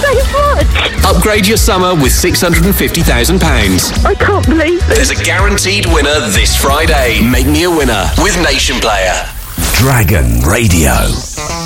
so much. Upgrade your summer with £650,000. I can't believe it. There's a guaranteed winner this Friday. Make me a winner with Nation Player. Dragon Radio.